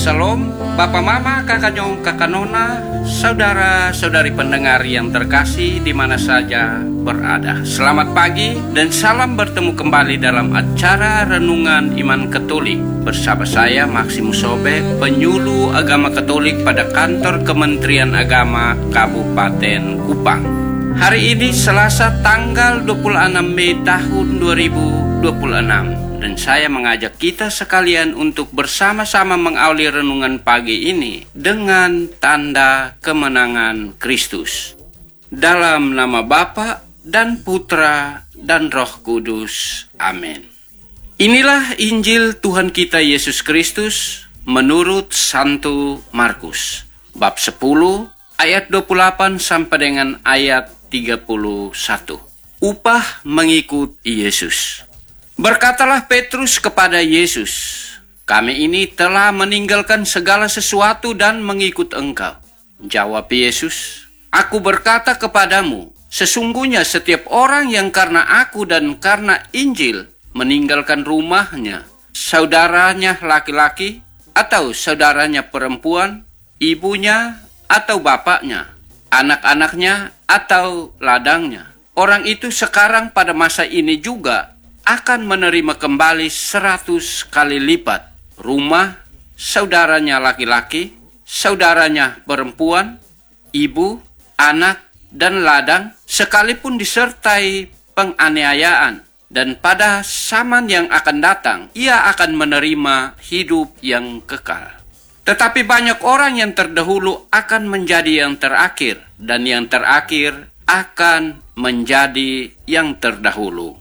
Salam, Bapak Mama, Kakak Nyong, Kakak Nona, saudara-saudari pendengar yang terkasih di mana saja berada. Selamat pagi dan salam bertemu kembali dalam acara Renungan Iman Katolik bersama saya Maximus Sobe, penyuluh agama Katolik pada kantor Kementerian Agama Kabupaten Kupang. Hari ini Selasa tanggal 26 Mei tahun 2026. Dan saya mengajak kita sekalian untuk bersama-sama mengawali renungan pagi ini dengan tanda kemenangan Kristus. Dalam nama Bapa dan Putra dan Roh Kudus. Amin. Inilah Injil Tuhan kita Yesus Kristus menurut Santo Markus. Bab 10 ayat 28 sampai dengan ayat 31. Upah mengikut Yesus. Berkatalah Petrus kepada Yesus, "Kami ini telah meninggalkan segala sesuatu dan mengikut Engkau." Jawab Yesus, "Aku berkata kepadamu, sesungguhnya setiap orang yang karena aku dan karena Injil meninggalkan rumahnya, saudaranya laki-laki atau saudaranya perempuan, ibunya atau bapaknya, anak-anaknya atau ladangnya, orang itu sekarang pada masa ini juga akan menerima kembali 100 kali lipat rumah, saudaranya laki-laki, saudaranya perempuan, ibu, anak, dan ladang, sekalipun disertai penganiayaan. Dan pada zaman yang akan datang, ia akan menerima hidup yang kekal. Tetapi banyak orang yang terdahulu akan menjadi yang terakhir, dan yang terakhir akan menjadi yang terdahulu."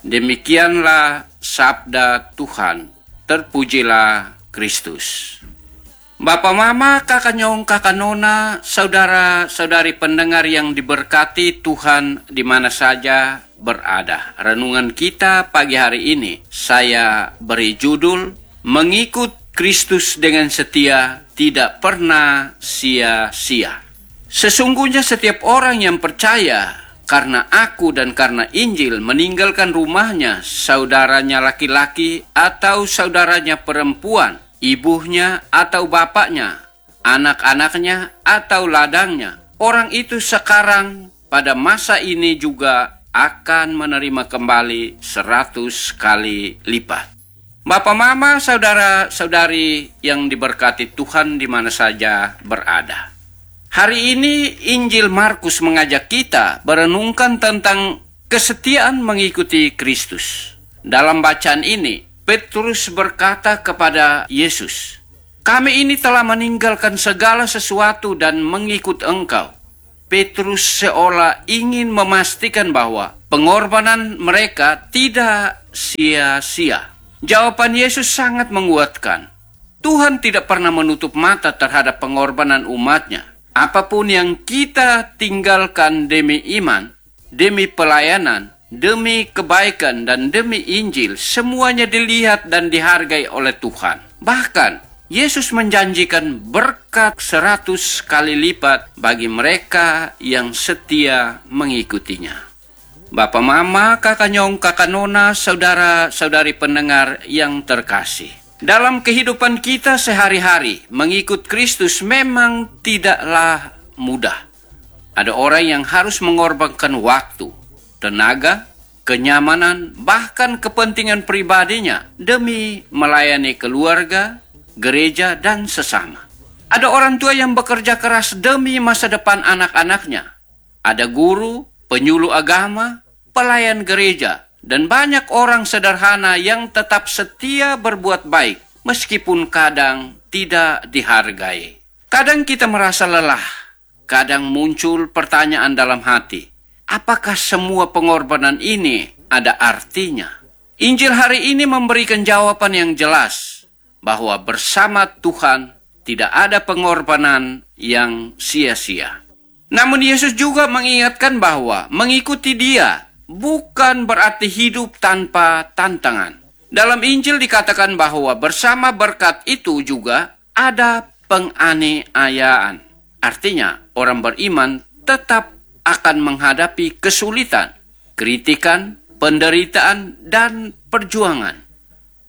Demikianlah sabda Tuhan. Terpujilah Kristus. Bapak Mama, Kakak Nyong, Kakak Nona, saudara-saudari pendengar yang diberkati Tuhan di mana saja berada. Renungan kita pagi hari ini saya beri judul Mengikut Kristus dengan setia tidak pernah sia-sia. Sesungguhnya setiap orang yang percaya karena aku dan karena Injil meninggalkan rumahnya, saudaranya laki-laki atau saudaranya perempuan, ibunya atau bapaknya, anak-anaknya atau ladangnya, orang itu sekarang pada masa ini juga akan menerima kembali 100 kali lipat. Bapak Mama, saudara-saudari yang diberkati Tuhan di mana saja berada. Hari ini Injil Markus mengajak kita merenungkan tentang kesetiaan mengikuti Kristus. Dalam bacaan ini, Petrus berkata kepada Yesus, "Kami ini telah meninggalkan segala sesuatu dan mengikut Engkau." Petrus seolah ingin memastikan bahwa pengorbanan mereka tidak sia-sia. Jawaban Yesus sangat menguatkan. Tuhan tidak pernah menutup mata terhadap pengorbanan umatnya. Apapun yang kita tinggalkan demi iman, demi pelayanan, demi kebaikan, dan demi Injil, semuanya dilihat dan dihargai oleh Tuhan. Bahkan, Yesus menjanjikan berkat 100 kali lipat bagi mereka yang setia mengikutinya. Bapak Mama, Kakak Nyong, Kakak Nona, saudara-saudari pendengar yang terkasih. Dalam kehidupan kita sehari-hari, mengikut Kristus memang tidaklah mudah. Ada orang yang harus mengorbankan waktu, tenaga, kenyamanan, bahkan kepentingan pribadinya demi melayani keluarga, gereja, dan sesama. Ada orang tua yang bekerja keras demi masa depan anak-anaknya. Ada guru, penyuluh agama, pelayan gereja, dan banyak orang sederhana yang tetap setia berbuat baik, meskipun kadang tidak dihargai. Kadang kita merasa lelah, kadang muncul pertanyaan dalam hati, apakah semua pengorbanan ini ada artinya? Injil hari ini memberikan jawaban yang jelas, bahwa bersama Tuhan tidak ada pengorbanan yang sia-sia. Namun Yesus juga mengingatkan bahwa mengikuti Dia bukan berarti hidup tanpa tantangan. Dalam Injil dikatakan bahwa bersama berkat itu juga ada penganiayaan. Artinya, orang beriman tetap akan menghadapi kesulitan, kritikan, penderitaan, dan perjuangan.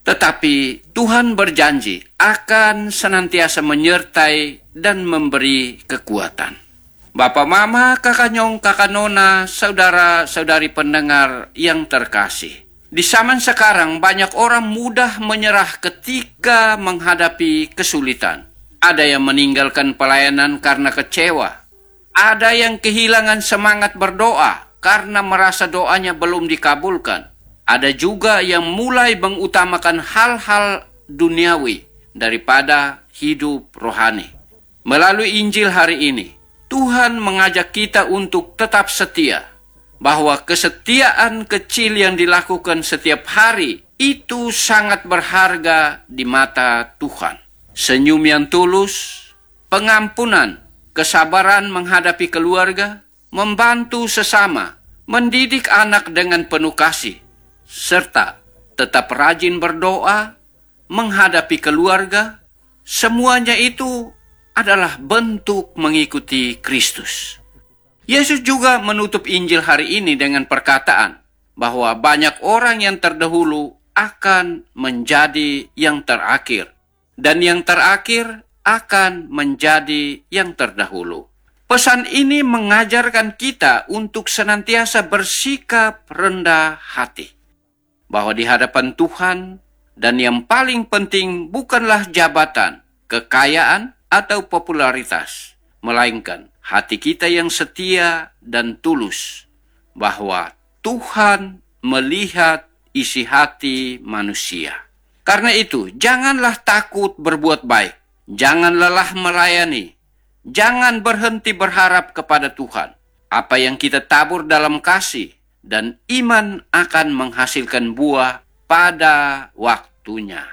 Tetapi Tuhan berjanji akan senantiasa menyertai dan memberi kekuatan. Bapak, mama, kakak nyong, kakak nona, saudara-saudari pendengar yang terkasih. Di zaman sekarang banyak orang mudah menyerah ketika menghadapi kesulitan. Ada yang meninggalkan pelayanan karena kecewa. Ada yang kehilangan semangat berdoa karena merasa doanya belum dikabulkan. Ada juga yang mulai mengutamakan hal-hal duniawi daripada hidup rohani. Melalui Injil hari ini, Tuhan mengajak kita untuk tetap setia, bahwa kesetiaan kecil yang dilakukan setiap hari itu sangat berharga di mata Tuhan. Senyum yang tulus, pengampunan, kesabaran menghadapi keluarga, membantu sesama, mendidik anak dengan penuh kasih, serta tetap rajin berdoa, menghadapi keluarga, semuanya itu adalah bentuk mengikuti Kristus. Yesus juga menutup Injil hari ini dengan perkataan bahwa banyak orang yang terdahulu akan menjadi yang terakhir, dan yang terakhir akan menjadi yang terdahulu. Pesan ini mengajarkan kita untuk senantiasa bersikap rendah hati, bahwa di hadapan Tuhan, dan yang paling penting bukanlah jabatan, kekayaan, atau popularitas, melainkan hati kita yang setia dan tulus, bahwa Tuhan melihat isi hati manusia. Karena itu, janganlah takut berbuat baik, jangan lelah melayani, jangan berhenti berharap kepada Tuhan. Apa yang kita tabur dalam kasih dan iman akan menghasilkan buah pada waktunya.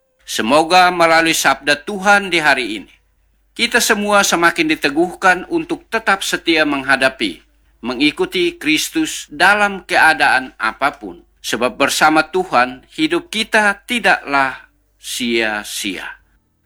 Semoga melalui sabda Tuhan di hari ini, kita semua semakin diteguhkan untuk tetap setia menghadapi, mengikuti Kristus dalam keadaan apapun. Sebab bersama Tuhan, hidup kita tidaklah sia-sia.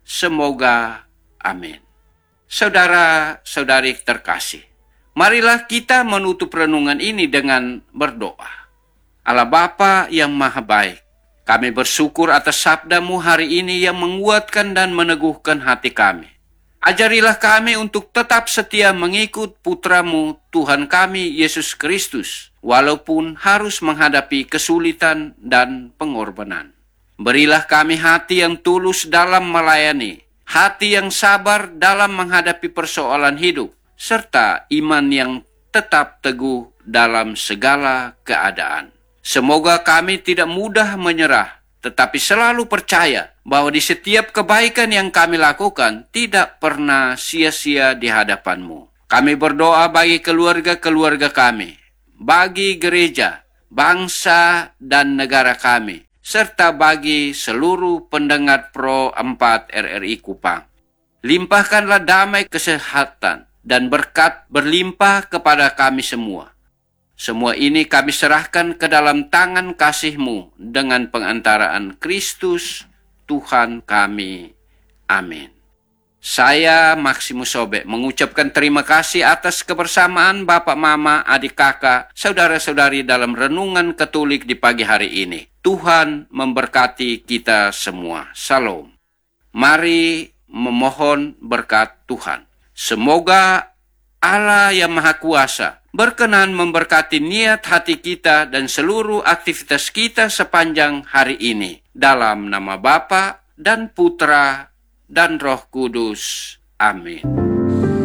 Semoga amin. Saudara-saudari terkasih, marilah kita menutup renungan ini dengan berdoa. Allah Bapa yang Maha Baik, kami bersyukur atas sabda-Mu hari ini yang menguatkan dan meneguhkan hati kami. Ajarilah kami untuk tetap setia mengikut Putra-Mu, Tuhan kami, Yesus Kristus, walaupun harus menghadapi kesulitan dan pengorbanan. Berilah kami hati yang tulus dalam melayani, hati yang sabar dalam menghadapi persoalan hidup, serta iman yang tetap teguh dalam segala keadaan. Semoga kami tidak mudah menyerah, tetapi selalu percaya bahwa di setiap kebaikan yang kami lakukan tidak pernah sia-sia di hadapan-Mu. Kami berdoa bagi keluarga-keluarga kami, bagi gereja, bangsa, dan negara kami, serta bagi seluruh pendengar Pro 4 RRI Kupang. Limpahkanlah damai, kesehatan, dan berkat berlimpah kepada kami semua. Semua ini kami serahkan ke dalam tangan kasih-Mu dengan pengantaraan Kristus, Tuhan kami. Amin. Saya, Maximus Sobek, mengucapkan terima kasih atas kebersamaan Bapak, Mama, adik, kakak, saudara-saudari dalam renungan Katolik di pagi hari ini. Tuhan memberkati kita semua. Salam. Mari memohon berkat Tuhan. Semoga Allah yang Maha Kuasa berkenan memberkati niat hati kita dan seluruh aktivitas kita sepanjang hari ini. Dalam nama Bapa dan Putra dan Roh Kudus. Amin.